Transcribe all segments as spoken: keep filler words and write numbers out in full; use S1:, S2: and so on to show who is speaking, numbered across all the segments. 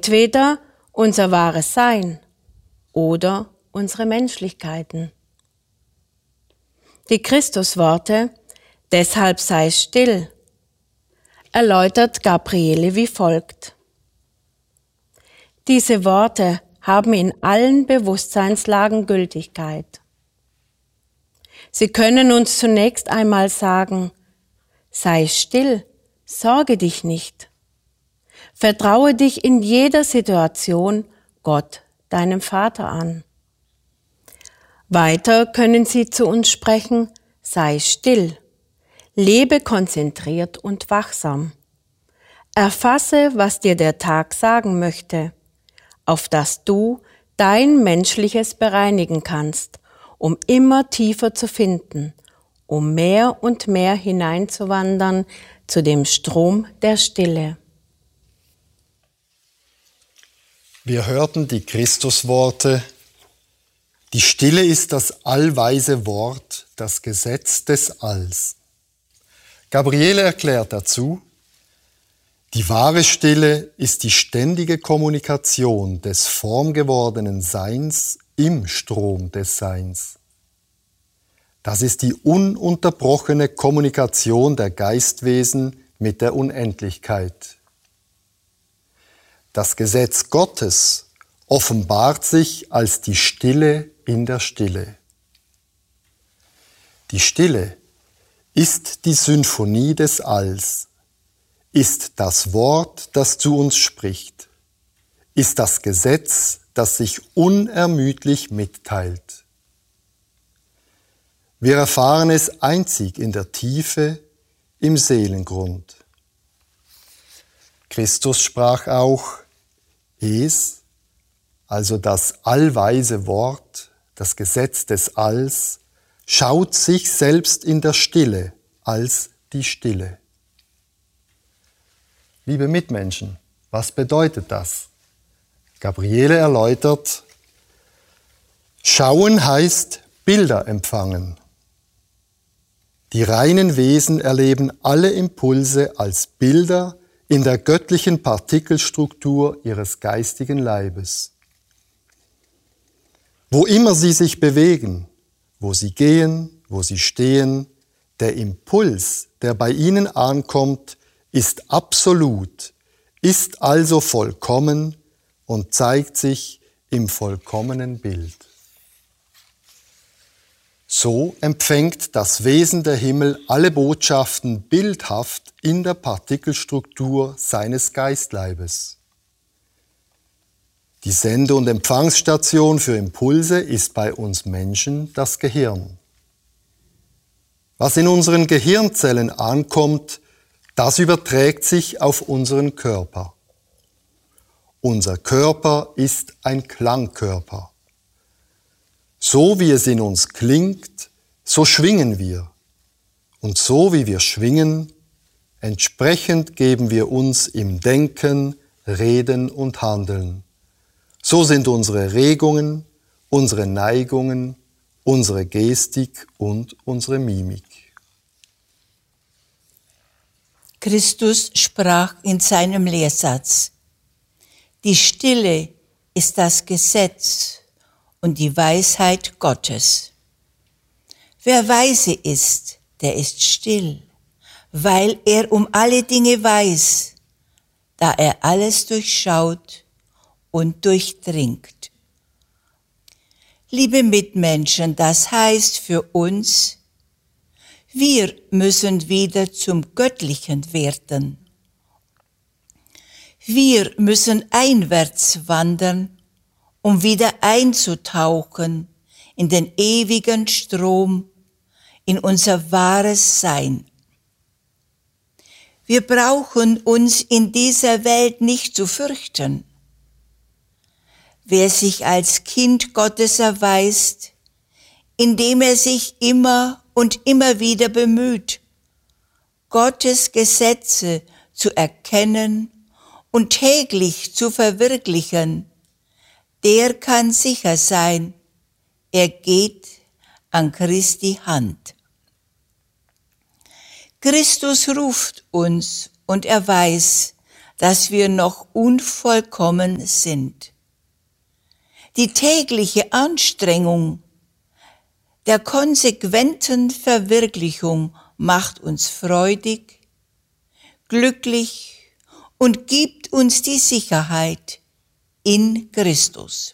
S1: entweder unser wahres Sein oder unsere Menschlichkeiten. Die Christusworte, deshalb sei still, erläutert Gabriele wie folgt. Diese Worte haben in allen Bewusstseinslagen Gültigkeit. Sie können uns zunächst einmal sagen, sei still, sorge dich nicht. Vertraue dich in jeder Situation Gott, deinem Vater, an. Weiter können sie zu uns sprechen, sei still, lebe konzentriert und wachsam. Erfasse, was dir der Tag sagen möchte, auf das du dein Menschliches bereinigen kannst, um immer tiefer zu finden, um mehr und mehr hineinzuwandern zu dem Strom der Stille.
S2: Wir hörten die Christusworte: Die Stille ist das allweise Wort, das Gesetz des Alls. Gabriele erklärt dazu: Die wahre Stille ist die ständige Kommunikation des formgewordenen Seins im Strom des Seins. Das ist die ununterbrochene Kommunikation der Geistwesen mit der Unendlichkeit. Das Gesetz Gottes offenbart sich als die Stille in der Stille. Die Stille ist die Symphonie des Alls, ist das Wort, das zu uns spricht, ist das Gesetz, das sich unermüdlich mitteilt. Wir erfahren es einzig in der Tiefe, im Seelengrund. Christus sprach auch, es, also das allweise Wort, das Gesetz des Alls, schaut sich selbst in der Stille als die Stille. Liebe Mitmenschen, was bedeutet das? Gabriele erläutert, schauen heißt Bilder empfangen. Die reinen Wesen erleben alle Impulse als Bilder in der göttlichen Partikelstruktur ihres geistigen Leibes. Wo immer sie sich bewegen, wo sie gehen, wo sie stehen, der Impuls, der bei ihnen ankommt, ist absolut, ist also vollkommen und zeigt sich im vollkommenen Bild. So empfängt das Wesen der Himmel alle Botschaften bildhaft in der Partikelstruktur seines Geistleibes. Die Sende- und Empfangsstation für Impulse ist bei uns Menschen das Gehirn. Was in unseren Gehirnzellen ankommt, das überträgt sich auf unseren Körper. Unser Körper ist ein Klangkörper. So wie es in uns klingt, so schwingen wir. Und so wie wir schwingen, entsprechend geben wir uns im Denken, Reden und Handeln. So sind unsere Regungen, unsere Neigungen, unsere Gestik und unsere Mimik.
S3: Christus sprach in seinem Lehrsatz: Die Stille ist das Gesetz und die Weisheit Gottes. Wer weise ist, der ist still, weil er um alle Dinge weiß, da er alles durchschaut und durchdringt. Liebe Mitmenschen, das heißt für uns, wir müssen wieder zum Göttlichen werden. Wir müssen einwärts wandern, um wieder einzutauchen in den ewigen Strom, in unser wahres Sein. Wir brauchen uns in dieser Welt nicht zu fürchten. Wer sich als Kind Gottes erweist, indem er sich immer und immer wieder bemüht, Gottes Gesetze zu erkennen und täglich zu verwirklichen, der kann sicher sein, er geht an Christi Hand. Christus ruft uns und er weiß, dass wir noch unvollkommen sind. Die tägliche Anstrengung der konsequenten Verwirklichung macht uns freudig, glücklich und gibt uns die Sicherheit in Christus.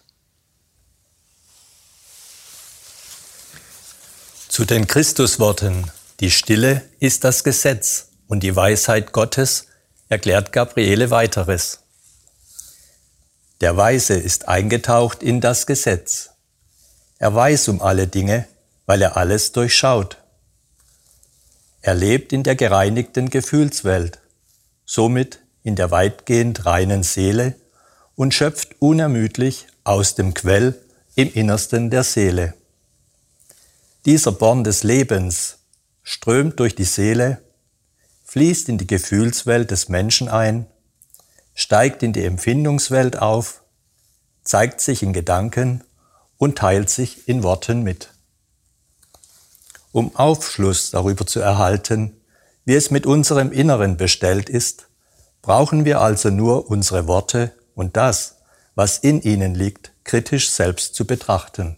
S4: Zu den Christusworten, die Stille ist das Gesetz und die Weisheit Gottes, erklärt Gabriele weiteres. Der Weise ist eingetaucht in das Gesetz. Er weiß um alle Dinge, weil er alles durchschaut. Er lebt in der gereinigten Gefühlswelt, somit in der weitgehend reinen Seele und schöpft unermüdlich aus dem Quell im Innersten der Seele. Dieser Born des Lebens strömt durch die Seele, fließt in die Gefühlswelt des Menschen ein, steigt in die Empfindungswelt auf, zeigt sich in Gedanken und teilt sich in Worten mit. Um Aufschluss darüber zu erhalten, wie es mit unserem Inneren bestellt ist, brauchen wir also nur unsere Worte und das, was in ihnen liegt, kritisch selbst zu betrachten.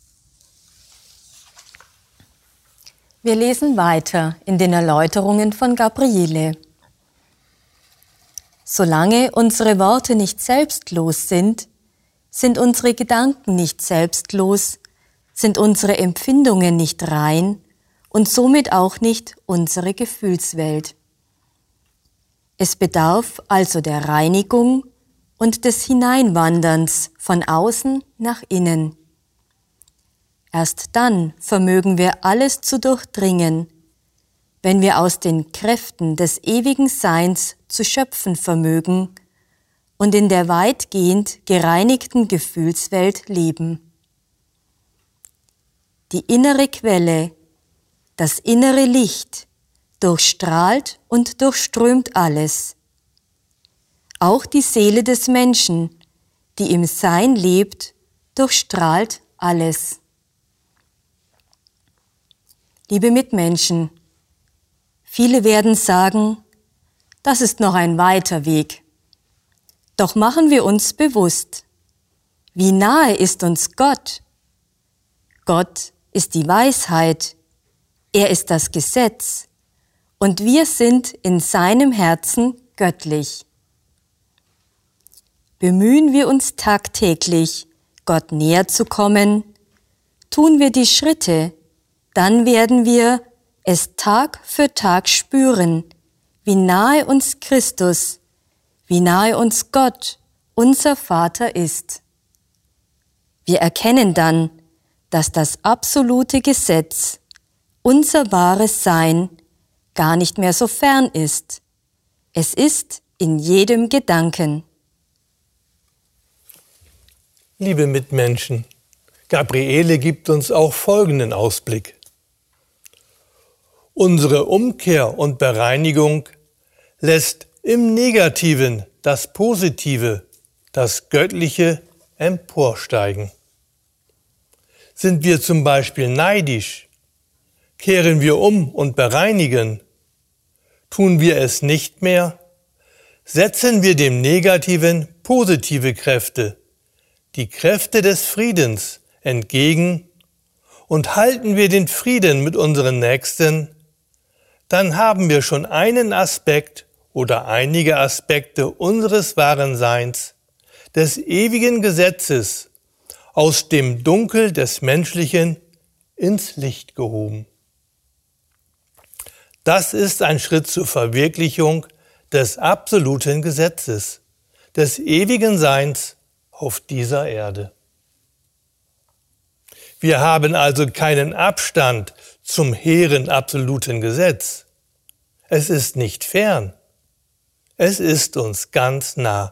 S5: Wir lesen weiter in den Erläuterungen von Gabriele. Solange unsere Worte nicht selbstlos sind, sind unsere Gedanken nicht selbstlos, sind unsere Empfindungen nicht rein und somit auch nicht unsere Gefühlswelt. Es bedarf also der Reinigung und des Hineinwanderns von außen nach innen. Erst dann vermögen wir alles zu durchdringen, wenn wir aus den Kräften des ewigen Seins zu schöpfen vermögen und in der weitgehend gereinigten Gefühlswelt leben. Die innere Quelle, das innere Licht, durchstrahlt und durchströmt alles. Auch die Seele des Menschen, die im Sein lebt, durchstrahlt alles. Liebe Mitmenschen, viele werden sagen, das ist noch ein weiter Weg. Doch machen wir uns bewusst, wie nahe ist uns Gott? Gott ist die Weisheit, er ist das Gesetz und wir sind in seinem Herzen göttlich. Bemühen wir uns tagtäglich, Gott näher zu kommen, tun wir die Schritte, dann werden wir es Tag für Tag spüren, wie nahe uns Christus, wie nahe uns Gott, unser Vater ist. Wir erkennen dann, dass das absolute Gesetz, unser wahres Sein, gar nicht mehr so fern ist. Es ist in jedem Gedanken.
S6: Liebe Mitmenschen, Gabriele gibt uns auch folgenden Ausblick. Unsere Umkehr und Bereinigung lässt im Negativen das Positive, das Göttliche emporsteigen. Sind wir zum Beispiel neidisch, kehren wir um und bereinigen, tun wir es nicht mehr, setzen wir dem Negativen positive Kräfte, die Kräfte des Friedens entgegen und halten wir den Frieden mit unseren Nächsten, dann haben wir schon einen Aspekt oder einige Aspekte unseres wahren Seins, des ewigen Gesetzes, aus dem Dunkel des Menschlichen ins Licht gehoben. Das ist ein Schritt zur Verwirklichung des absoluten Gesetzes, des ewigen Seins auf dieser Erde. Wir haben also keinen Abstand zum hehren absoluten Gesetz. Es ist nicht fern. Es ist uns ganz nah.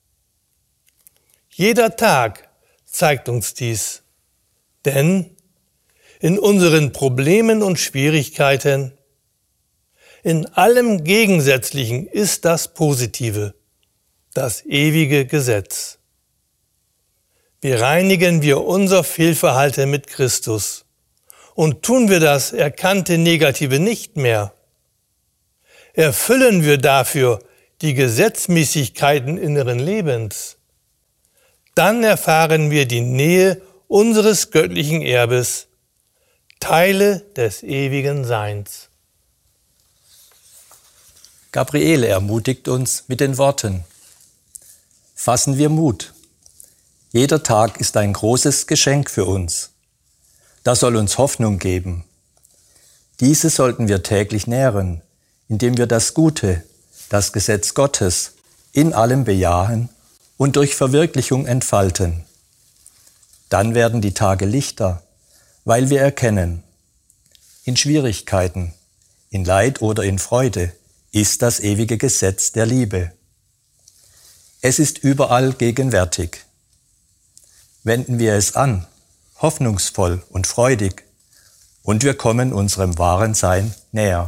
S6: Jeder Tag zeigt uns dies, denn in unseren Problemen und Schwierigkeiten, in allem Gegensätzlichen ist das Positive, das ewige Gesetz. Wie reinigen wir unser Fehlverhalten mit Christus? Und tun wir das erkannte Negative nicht mehr? Erfüllen wir dafür die Gesetzmäßigkeiten inneren Lebens, dann erfahren wir die Nähe unseres göttlichen Erbes, Teile des ewigen Seins.
S4: Gabriele ermutigt uns mit den Worten: Fassen wir Mut. Jeder Tag ist ein großes Geschenk für uns. Das soll uns Hoffnung geben. Diese sollten wir täglich nähren, indem wir das Gute, das Gesetz Gottes, in allem bejahen und durch Verwirklichung entfalten. Dann werden die Tage lichter, weil wir erkennen, in Schwierigkeiten, in Leid oder in Freude ist das ewige Gesetz der Liebe. Es ist überall gegenwärtig. Wenden wir es an, hoffnungsvoll und freudig, und wir kommen unserem wahren Sein näher.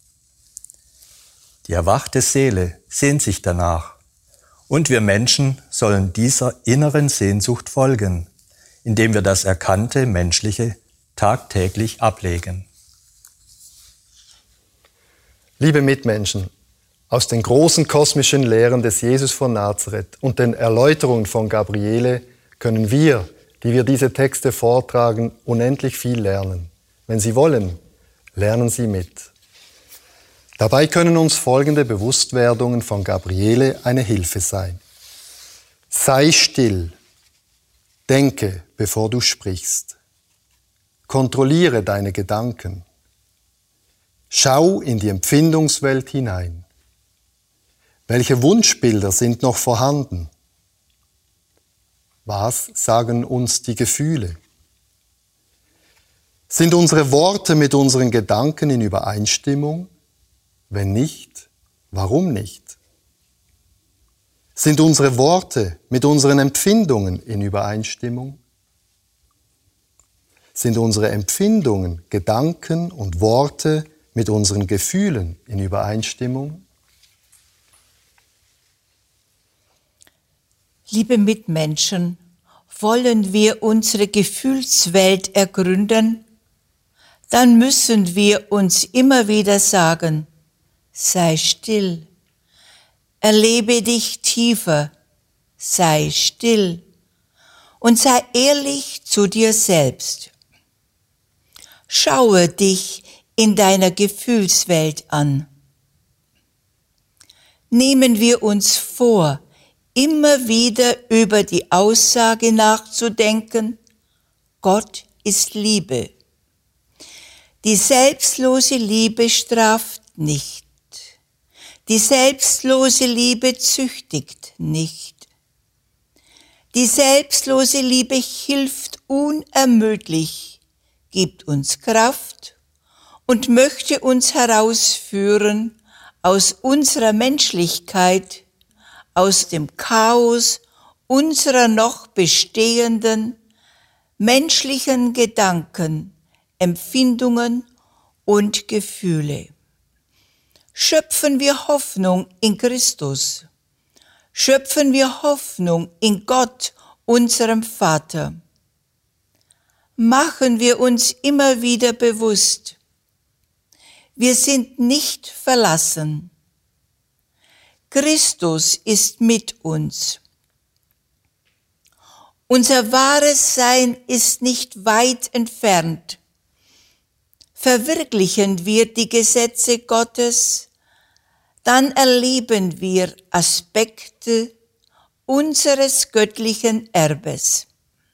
S4: Die erwachte Seele sehnt sich danach, und wir Menschen sollen dieser inneren Sehnsucht folgen, indem wir das erkannte Menschliche tagtäglich ablegen.
S2: Liebe Mitmenschen, aus den großen kosmischen Lehren des Jesus von Nazareth und den Erläuterungen von Gabriele können wir, die wir diese Texte vortragen, unendlich viel lernen. Wenn Sie wollen, lernen Sie mit. Dabei können uns folgende Bewusstwerdungen von Gabriele eine Hilfe sein. Sei still. Denke, bevor du sprichst. Kontrolliere deine Gedanken. Schau in die Empfindungswelt hinein. Welche Wunschbilder sind noch vorhanden? Was sagen uns die Gefühle? Sind unsere Worte mit unseren Gedanken in Übereinstimmung? Wenn nicht, warum nicht? Sind unsere Worte mit unseren Empfindungen in Übereinstimmung? Sind unsere Empfindungen, Gedanken und Worte mit unseren Gefühlen in Übereinstimmung?
S3: Liebe Mitmenschen, wollen wir unsere Gefühlswelt ergründen, dann müssen wir uns immer wieder sagen: Sei still, erlebe dich tiefer, sei still und sei ehrlich zu dir selbst. Schaue dich in deiner Gefühlswelt an. Nehmen wir uns vor, immer wieder über die Aussage nachzudenken: Gott ist Liebe. Die selbstlose Liebe straft nicht. Die selbstlose Liebe züchtigt nicht. Die selbstlose Liebe hilft unermüdlich, gibt uns Kraft und möchte uns herausführen aus unserer Menschlichkeit, aus dem Chaos unserer noch bestehenden menschlichen Gedanken, Empfindungen und Gefühle. Schöpfen wir Hoffnung in Christus. Schöpfen wir Hoffnung in Gott, unserem Vater. Machen wir uns immer wieder bewusst: Wir sind nicht verlassen. Christus ist mit uns. Unser wahres Sein ist nicht weit entfernt. Verwirklichen wir die Gesetze Gottes, dann erleben wir Aspekte unseres göttlichen Erbes.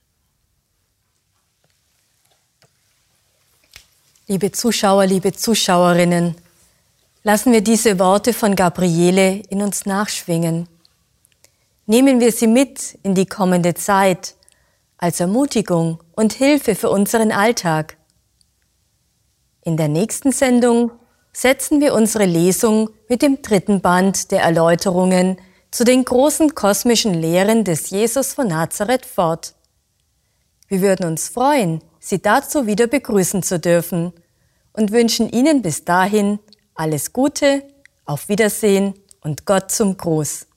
S5: Liebe Zuschauer, liebe Zuschauerinnen, lassen wir diese Worte von Gabriele in uns nachschwingen. Nehmen wir sie mit in die kommende Zeit als Ermutigung und Hilfe für unseren Alltag. In der nächsten Sendung setzen wir unsere Lesung mit dem dritten Band der Erläuterungen zu den großen kosmischen Lehren des Jesus von Nazareth fort. Wir würden uns freuen, Sie dazu wieder begrüßen zu dürfen und wünschen Ihnen bis dahin alles Gute, auf Wiedersehen und Gott zum Gruß.